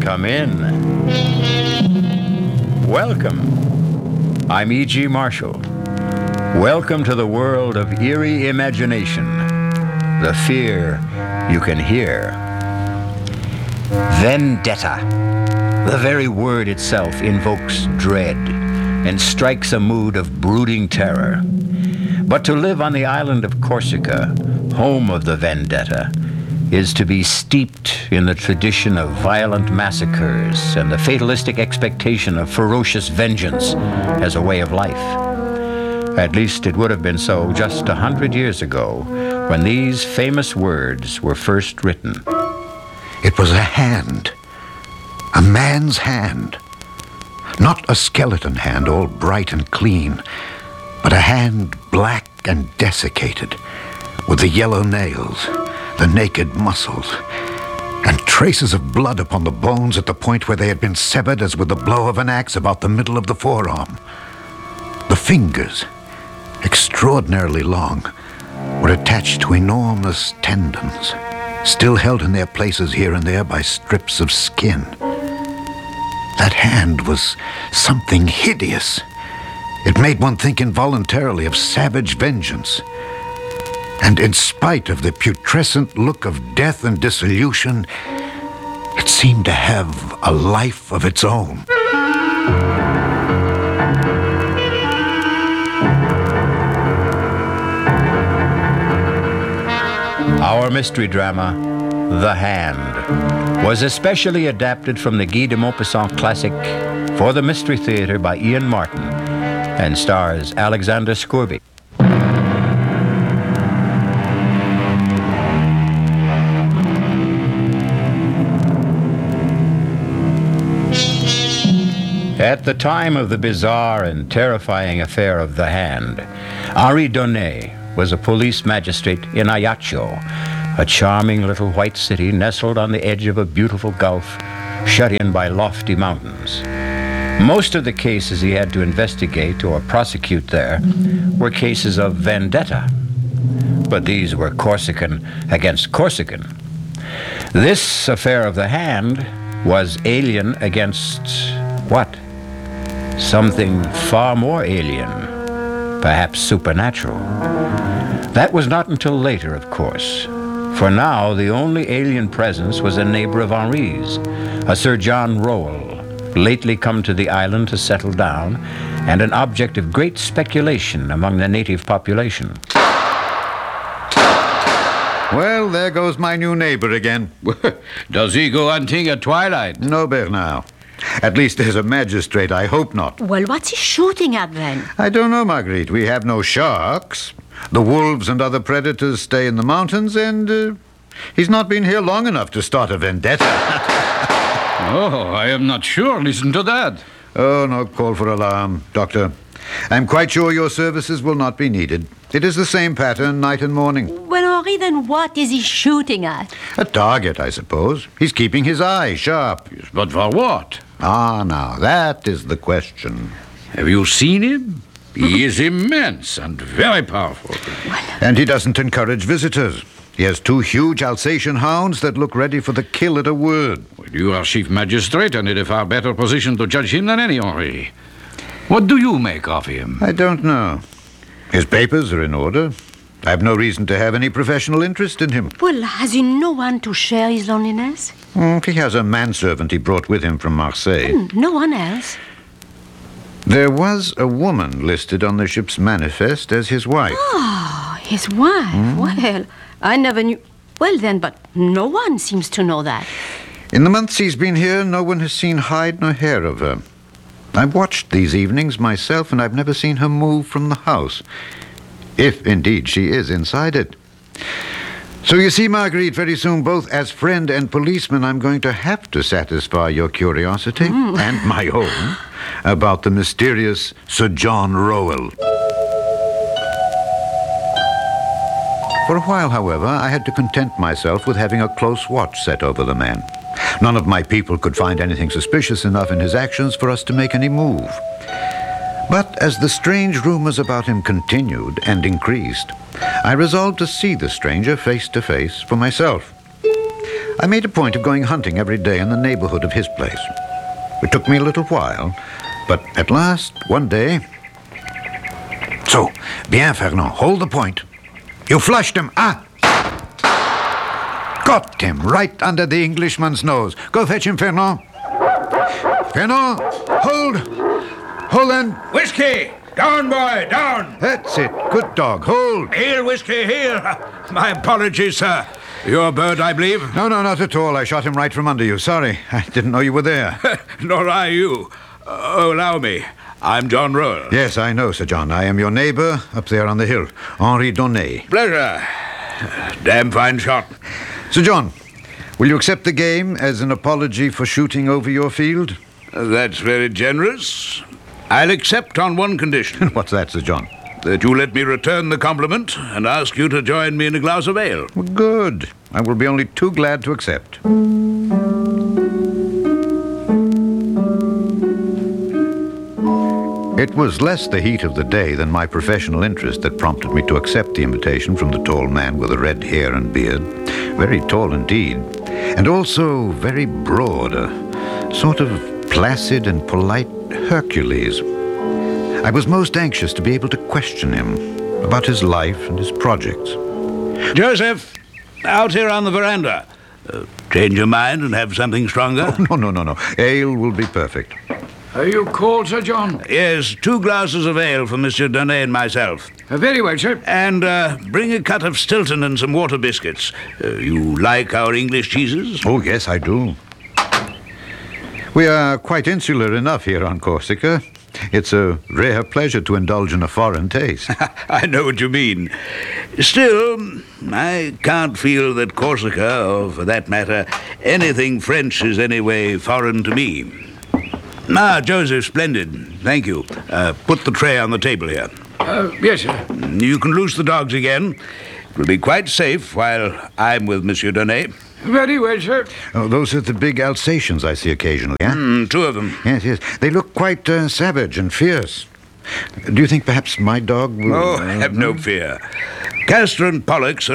Come in. Welcome. I'm E.G. Marshall. Welcome to the world of eerie imagination. The fear you can hear. Vendetta. The very word itself invokes dread and strikes a mood of brooding terror. But to live on the island of Corsica, home of the vendetta, is to be steeped in the tradition of violent massacres and the fatalistic expectation of ferocious vengeance as a way of life. At least it would have been so just 100 years ago when these famous words were first written. It was a hand. A man's hand. Not a skeleton hand, all bright and clean, but a hand black and desiccated, with the yellow nails, the naked muscles, and traces of blood upon the bones at the point where they had been severed as with the blow of an axe about the middle of the forearm. The fingers, extraordinarily long, were attached to enormous tendons, still held in their places here and there by strips of skin. That hand was something hideous. It made one think involuntarily of savage vengeance. And in spite of the putrescent look of death and dissolution, it seemed to have a life of its own. Our mystery drama, The Hand, was especially adapted from the Guy de Maupassant classic for the Mystery Theater by Ian Martin and stars Alexander Scourby. At the time of the bizarre and terrifying affair of The Hand, Henri Donnet was a police magistrate in Ajaccio, a charming little white city nestled on the edge of a beautiful gulf, shut in by lofty mountains. Most of the cases he had to investigate or prosecute there were cases of vendetta, but these were Corsican against Corsican. This affair of The Hand was alien against what? Something far more alien, perhaps supernatural. That was not until later, of course. For now, the only alien presence was a neighbor of Henri's, a Sir John Rowell, lately come to the island to settle down, and an object of great speculation among the native population. Well, there goes my new neighbor again. Does he go hunting at twilight? No, Bernard. At least as a magistrate, I hope not. Well, what's he shooting at then? I don't know, Marguerite. We have no sharks. The wolves and other predators stay in the mountains, and he's not been here long enough to start a vendetta. Oh, I am not sure. Listen to that. Oh, no call for alarm, Doctor. I'm quite sure your services will not be needed. It is the same pattern night and morning. Well, Henri, then what is he shooting at? A target, I suppose. He's keeping his eye sharp. Yes, but for what? Ah, now, that is the question. Have you seen him? He is immense and very powerful. And he doesn't encourage visitors. He has 2 huge Alsatian hounds that look ready for the kill at a word. Well, you are chief magistrate and in a far better position to judge him than any, Henri. What do you make of him? I don't know. His papers are in order. I have no reason to have any professional interest in him. Well, has he no one to share his loneliness? He has a manservant he brought with him from Marseille. No one else? There was a woman listed on the ship's manifest as his wife. Oh, his wife? Well, I never knew. Well, then, but no one seems to know that. In the months he's been here, no one has seen hide nor hair of her. I've watched these evenings myself, and I've never seen her move from the house. If, indeed, she is inside it. So you see, Marguerite, very soon, both as friend and policeman, I'm going to have to satisfy your curiosity, and my own, about the mysterious Sir John Rowell. For a while, however, I had to content myself with having a close watch set over the man. None of my people could find anything suspicious enough in his actions for us to make any move. But as the strange rumors about him continued and increased, I resolved to see the stranger face to face for myself. I made a point of going hunting every day in the neighborhood of his place. It took me a little while, but at last, one day... So, bien, Fernand, hold the point. You flushed him. Ah! Got him right under the Englishman's nose. Go fetch him, Fernand. Fernand, hold. Hold then. Whiskey! Down, boy, down! That's it. Good dog. Hold. Heel, Whiskey, heel! My apologies, sir. Your bird, I believe? No, not at all. I shot him right from under you. Sorry. I didn't know you were there. Nor I you. Oh, allow me. I'm John Roll. Yes, I know, Sir John. I am your neighbor up there on the hill, Henri Donnet. Pleasure. Damn fine shot. Sir John, will you accept the game as an apology for shooting over your field? That's very generous. I'll accept on one condition. What's that, Sir John? That you let me return the compliment and ask you to join me in a glass of ale. Well, good. I will be only too glad to accept. It was less the heat of the day than my professional interest that prompted me to accept the invitation from the tall man with the red hair and beard. Very tall indeed, and also very broad, a sort of placid and polite Hercules. I was most anxious to be able to question him about his life and his projects. Joseph, out here on the veranda. Change your mind and have something stronger? Oh, no. Ale will be perfect. Are you cold, Sir John? Yes, 2 glasses of ale for Monsieur Donnet and myself. Very well, sir. And bring a cut of Stilton and some water biscuits. You like our English cheeses? Oh, yes, I do. We are quite insular enough here on Corsica. It's a rare pleasure to indulge in a foreign taste. I know what you mean. Still, I can't feel that Corsica, or for that matter, anything French is anyway foreign to me. Ah, Joseph, splendid. Thank you. Put the tray on the table here. Yes, sir. You can loose the dogs again. It will be quite safe while I'm with Monsieur Donnet. Very well, sir. Oh, those are the big Alsatians I see occasionally, yeah? 2 of them. Yes. They look quite savage and fierce. Do you think perhaps my dog will... Oh, have no fear. Castor and Pollux are